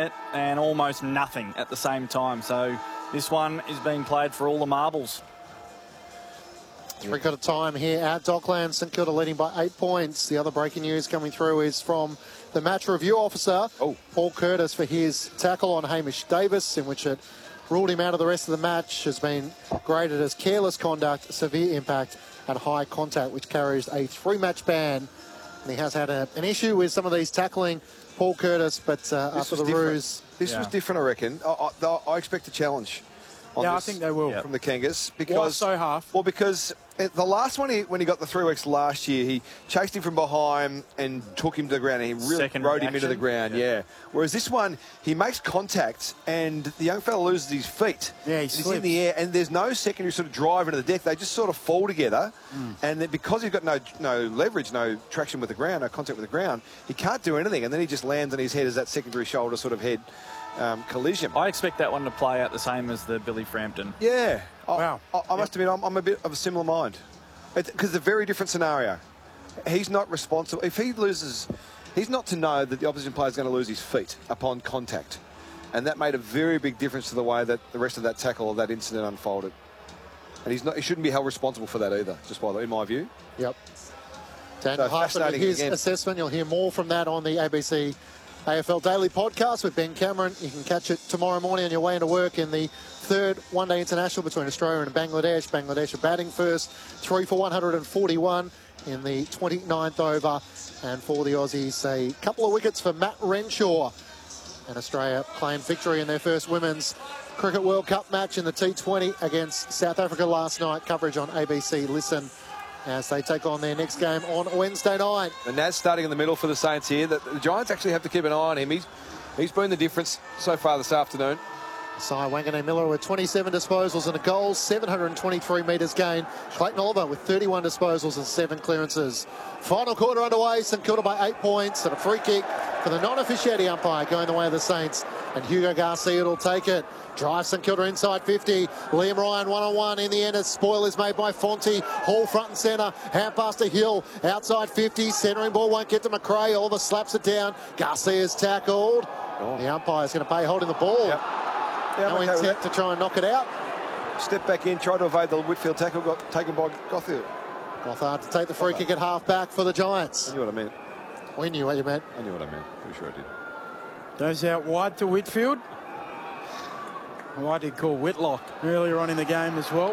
it and almost nothing at the same time. So this one is being played for all the marbles. Three-quarter time here at Docklands. St Kilda leading by 8 points. The other breaking news coming through is from the match review officer, Paul Curtis, for his tackle on Hamish Davis, in which it ruled him out of the rest of the match, has been graded as careless conduct, severe impact and high contact, which carries a 3-match ban. And he has had an issue with some of these tackling, Paul Curtis, but after the ruse... This was different, I reckon. I expect a challenge. I think they will. From the Kangas. Because, why so half? Well, because the last one, when he got the 3 weeks last year, he chased him from behind and took him to the ground, and he really rode him into the ground, Whereas this one, he makes contact, and the young fella loses his feet. Yeah, he's in the air, and there's no secondary sort of drive into the deck. They just sort of fall together, and then because he's got no leverage, no traction with the ground, no contact with the ground, he can't do anything, and then he just lands on his head as that secondary shoulder sort of head collision. I expect that one to play out the same as the Billy Frampton. Yeah. Wow. I must admit, I'm a bit of a similar mind. Because it's a very different scenario. He's not responsible. If he loses, he's not to know that the opposition player is going to lose his feet upon contact. And that made a very big difference to the way that the rest of that tackle or that incident unfolded. And he shouldn't be held responsible for that either, just in my view. Yep. Daniel Harper with his assessment. You'll hear more from that on the ABC AFL Daily Podcast with Ben Cameron. You can catch it tomorrow morning on your way into work in the third one-day international between Australia and Bangladesh. Bangladesh are batting first, 3 for 141 in the 29th over. And for the Aussies, a couple of wickets for Matt Renshaw. And Australia claimed victory in their first Women's Cricket World Cup match in the T20 against South Africa last night. Coverage on ABC Listen as they take on their next game on Wednesday night. And Naz starting in the middle for the Saints here. The Giants actually have to keep an eye on him. He's been the difference so far this afternoon. Sai Wanganeen-Miller with 27 disposals and a goal, 723 metres gained. Clayton Oliver with 31 disposals and 7 clearances. Final quarter underway, St Kilda by 8 points, and a free kick for the non-officiating umpire going the way of the Saints. And Hugo Garcia will take it. Drives St Kilda inside 50. Liam Ryan one-on-one. In the end, a spoil is made by Fonte. Hall front and centre. Hand pass to Hill. Outside 50. Centering ball won't get to McRae. Oliver slaps it down. Garcia's tackled. The umpire's going to pay holding the ball. No intent to try and knock it out. Step back in, try to evade the Whitfield tackle, got taken by Gothard. Gothard to take the free kick at half-back for the Giants. I knew what I meant. We knew what you meant. I knew what I meant. Pretty sure I did. Goes out wide to Whitfield. Well, I did call Whitlock earlier on in the game as well.